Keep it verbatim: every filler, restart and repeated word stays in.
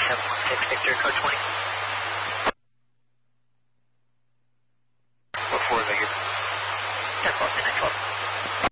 seven one six, Victor, code twenty. What for, Vegas? ten twelve, midnight twelve.